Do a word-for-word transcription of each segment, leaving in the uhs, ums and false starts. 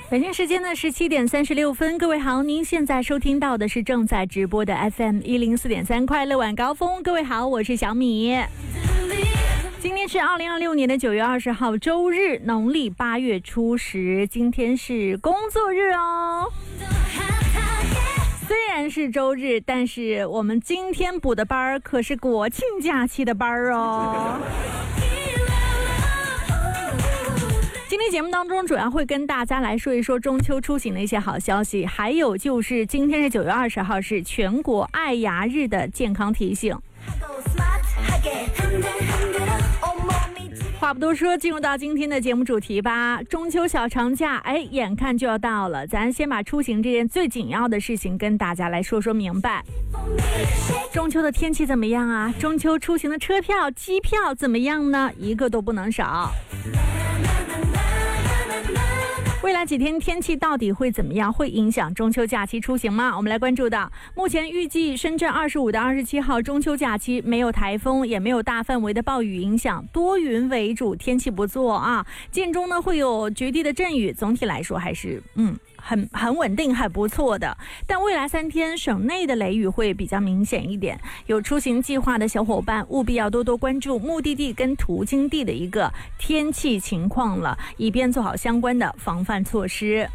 北京时间的十七点三十六分，各位好，您现在收听到的是正在直播的 F M 一零四点三快乐晚高峰。各位好，我是小米。今天是二零二六年的九月二十号，周日，农历八月初十，今天是工作日哦。虽然是周日，但是我们今天补的班可是国庆假期的班哦。今天节目当中主要会跟大家来说一说中秋出行的一些好消息，还有就是今天是九月二十号，是全国爱牙日的健康提醒。话不多说，进入到今天的节目主题吧。中秋小长假，哎，眼看就要到了，咱先把出行这件最紧要的事情跟大家来说说明白。中秋的天气怎么样啊？中秋出行的车票、机票怎么样呢？一个都不能少。未来几天天气到底会怎么样？会影响中秋假期出行吗？我们来关注到，目前预计深圳二十五到二十七号中秋假期没有台风，也没有大范围的暴雨影响，多云为主，天气不错啊。间中呢会有局地的阵雨，总体来说还是嗯。很很稳定，很不错的。但未来三天省内的雷雨会比较明显一点，有出行计划的小伙伴务必要多多关注目的地跟途经地的一个天气情况了，以便做好相关的防范措施。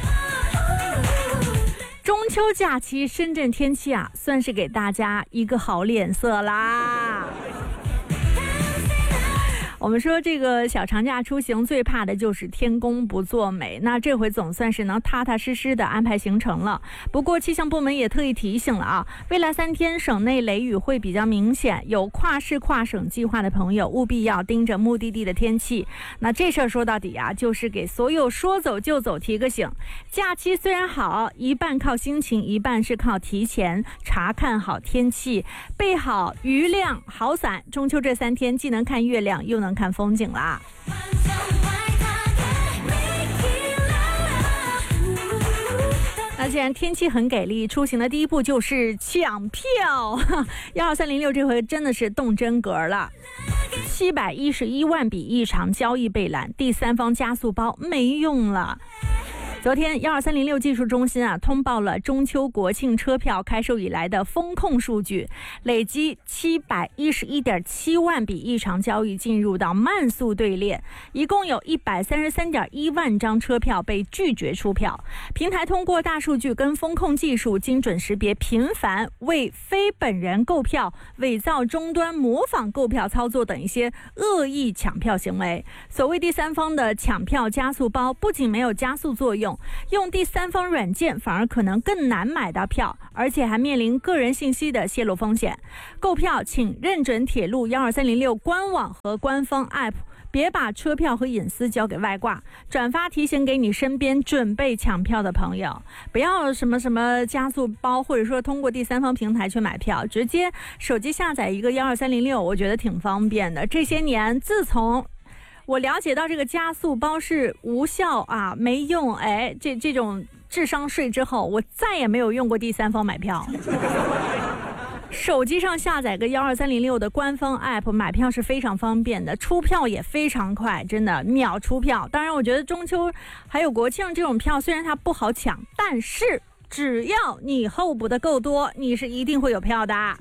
中秋假期深圳天气啊，算是给大家一个好脸色啦。我们说这个小长假出行最怕的就是天公不作美，那这回总算是能踏踏实实的安排行程了。不过气象部门也特意提醒了啊，未来三天省内雷雨会比较明显，有跨市跨省计划的朋友务必要盯着目的地的天气。那这事儿说到底啊，就是给所有说走就走提个醒。假期虽然好，一半靠心情，一半是靠提前查看好天气，备好余量好伞。中秋这三天既能看月亮，又能看风景啦。那既然天气很给力，出行的第一步就是抢票。一二三零六这回真的是动真格了，七百一十一万笔异常交易被拦，第三方加速包没用了。昨天一二三零六技术中心啊通报了中秋国庆车票开售以来的风控数据，累计七百一十一点七万笔异常交易进入到慢速队列，一共有一百三十三点一万张车票被拒绝出票。平台通过大数据跟风控技术精准识别频繁为非本人购票、伪造终端、模仿购票操作等一些恶意抢票行为。所谓第三方的抢票加速包不仅没有加速作用，用第三方软件反而可能更难买到票，而且还面临个人信息的泄露风险。购票请认准铁路一二三零六官网和官方 App， 别把车票和隐私交给外挂，转发提醒给你身边准备抢票的朋友。不要什么什么加速包，或者说通过第三方平台去买票，直接手机下载一个一二三零六，我觉得挺方便的。这些年自从我了解到这个加速包是无效啊，没用，哎，这这种智商税之后，我再也没有用过第三方买票。手机上下载个一二三零六的官方 app 买票是非常方便的，出票也非常快，真的秒出票。当然我觉得中秋还有国庆这种票虽然它不好抢，但是只要你候补的够多，你是一定会有票的。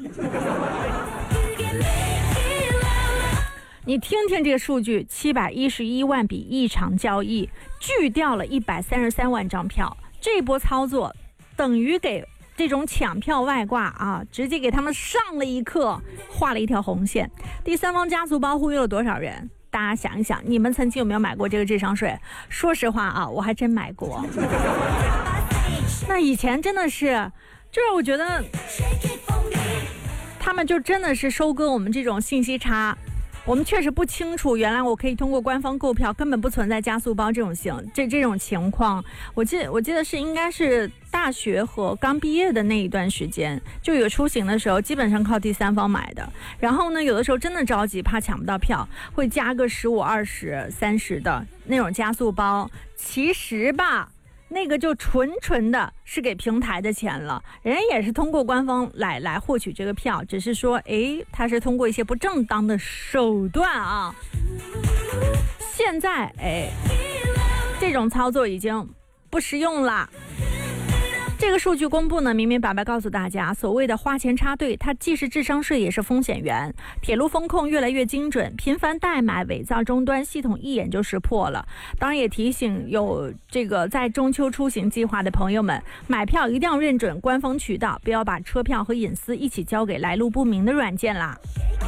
你听听这个数据，七百一十一万笔异常交易，拒掉了一百三十三万张票。这波操作等于给这种抢票外挂啊，直接给他们上了一课，画了一条红线。第三方加速包忽悠了多少人？大家想一想，你们曾经有没有买过这个智商税？说实话啊，我还真买过。那以前真的是，就是我觉得他们就真的是收割我们这种信息差。我们确实不清楚，原来我可以通过官方购票，根本不存在加速包这种情这这种情况。我记我记得是应该是大学和刚毕业的那一段时间，就有出行的时候，基本上靠第三方买的。然后呢，有的时候真的着急，怕抢不到票，会加个十五、二十、三十的那种加速包。其实吧，那个就纯纯的是给平台的钱了，人也是通过官方来来获取这个票，只是说诶他是通过一些不正当的手段啊。现在诶这种操作已经不实用了。这个数据公布呢，明明白白告诉大家，所谓的花钱插队，它既是智商税，也是风险源。铁路风控越来越精准，频繁代买、伪造终端系统一眼就识破了。当然也提醒有这个在中秋出行计划的朋友们，买票一定要认准官方渠道，不要把车票和隐私一起交给来路不明的软件啦。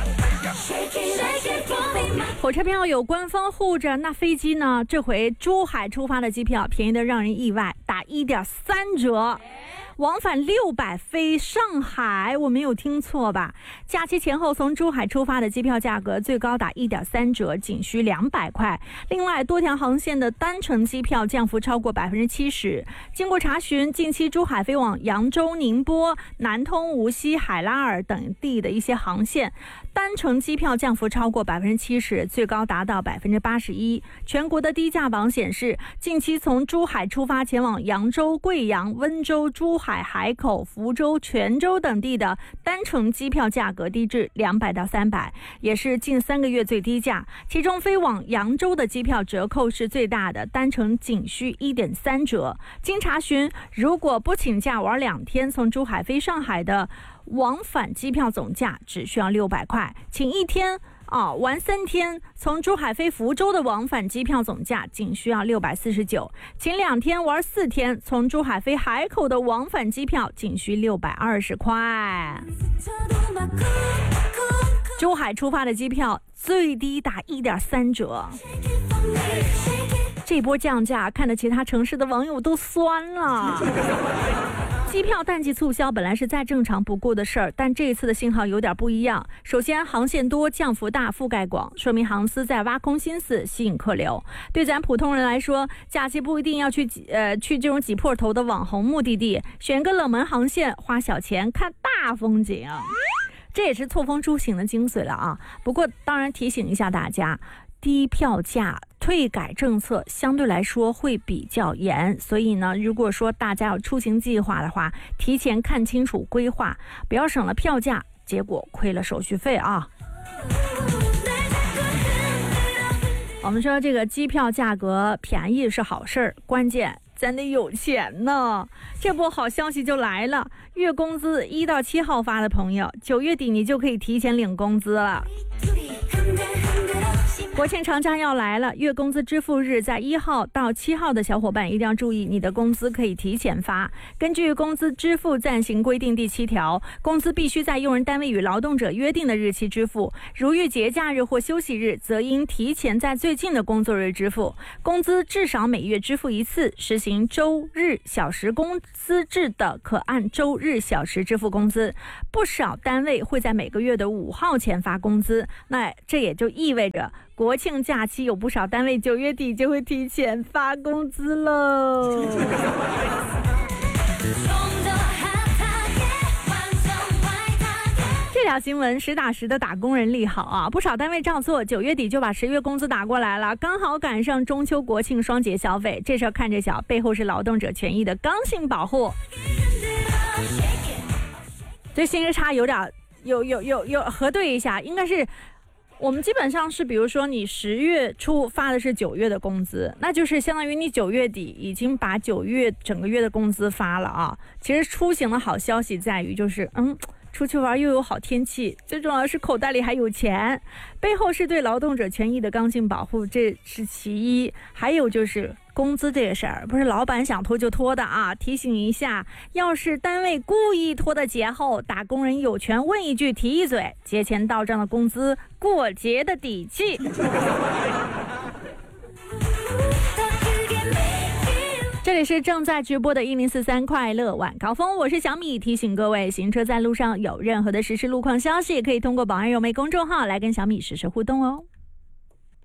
火车票有官方护着，那飞机呢？这回珠海出发的机票便宜的让人意外，打 一点三折。往返六百飞上海，我没有听错吧？假期前后从珠海出发的机票价格最高打 一点三折，仅需两百块。另外，多条航线的单程机票降幅超过 百分之七十。经过查询，近期珠海飞往扬州、宁波、南通、无锡、海拉尔等地的一些航线，单程机票降幅超过 百分之七十，最高达到 百分之八十一。全国的低价榜显示，近期从珠海出发前往扬州、贵阳、温州、珠海海、海口、福州、泉州等地的单程机票价格低至两百到三百，也是近三个月最低价。其中飞往扬州的机票折扣是最大的，单程仅需 一点三折。经查询，如果不请假玩两天，从珠海飞上海的往返机票总价只需要六百块，请一天啊，玩三天，从珠海飞福州的往返机票总价仅需要六百四十九；请两天玩四天，从珠海飞海口的往返机票仅需六百二十块。珠海出发的机票最低打 一点三折。这波降价看得其他城市的网友都酸了。机票淡季促销本来是再正常不过的事儿，但这一次的信号有点不一样。首先，航线多、降幅大、覆盖广，说明航司在挖空心思吸引客流。对咱普通人来说，假期不一定要去呃去这种挤破头的网红目的地，选个冷门航线，花小钱看大风景，这也是错峰出行的精髓了啊！不过，当然提醒一下大家，低票价退改政策相对来说会比较严，所以呢，如果说大家有出行计划的话，提前看清楚规划，不要省了票价，结果亏了手续费啊。我们说这个机票价格便宜是好事儿，关键咱得有钱呢。这波好消息就来了，月工资一到七号发的朋友，九月底你就可以提前领工资了。国庆长假要来了，月工资支付日在一号到七号的小伙伴一定要注意，你的工资可以提前发。根据工资支付暂行规定第七条，工资必须在用人单位与劳动者约定的日期支付，如遇节假日或休息日，则应提前在最近的工作日支付。工资至少每月支付一次，实行周日小时工资制的，可按周日小时支付工资。不少单位会在每个月的五号前发工资，那这也就意味着国庆假期有不少单位九月底就会提前发工资喽。这条新闻实打实的打工人利好啊！不少单位照做，九月底就把十月工资打过来了，刚好赶上中秋国庆双节消费。这事儿看着小，背后是劳动者权益的刚性保护。这薪资差有点有有有有核对一下，应该是。我们基本上是，比如说你十月初发的是九月的工资，那就是相当于你九月底已经把九月整个月的工资发了啊。其实出行的好消息在于，就是嗯，出去玩又有好天气，最重要的是口袋里还有钱，背后是对劳动者权益的刚性保护，这是其一。还有就是工资这个事儿，不是老板想拖就拖的啊！提醒一下，要是单位故意拖到节后，打工人有权问一句提一嘴，节前到账的工资，过节的底气。这里是正在直播的一零四三快乐晚高峰，我是小米，提醒各位行车在路上有任何的实时路况消息，可以通过宝安柔媒公众号来跟小米实时互动哦。